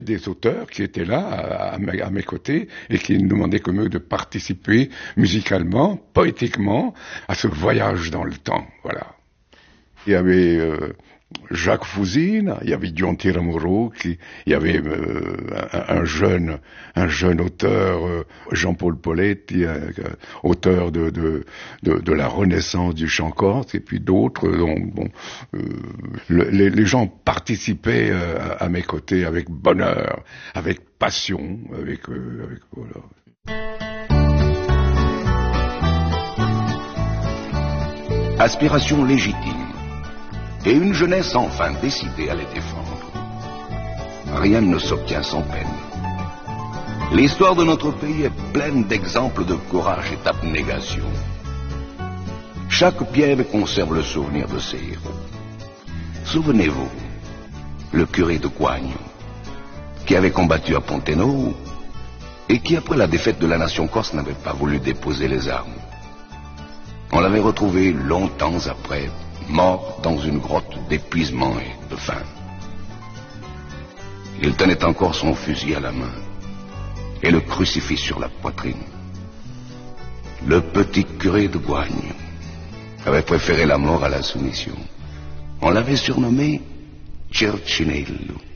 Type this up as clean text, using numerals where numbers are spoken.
des auteurs qui étaient là à mes côtés et qui ne demandaient que mieux de participer musicalement, poétiquement, à ce voyage dans le temps. Voilà. Il y avait Jacques Fouzine, il y avait Dion Tiramuro, il y avait un jeune auteur, Jean-Paul Poletti, auteur de la Renaissance du chant corse, et puis d'autres. Les gens participaient à mes côtés avec bonheur, avec passion, avec voilà. Aspiration légitime et une jeunesse enfin décidée à les défendre. Rien ne s'obtient sans peine. L'histoire de notre pays est pleine d'exemples de courage et d'abnégation. Chaque pierre conserve le souvenir de ses héros. Souvenez-vous, le curé de Coigne, qui avait combattu à Ponteno et qui, après la défaite de la nation corse, n'avait pas voulu déposer les armes. On l'avait retrouvé longtemps après, mort dans une grotte d'épuisement et de faim. Il tenait encore son fusil à la main et le crucifix sur la poitrine. Le petit curé de Coigne avait préféré la mort à la soumission. On l'avait surnommé Cercinello.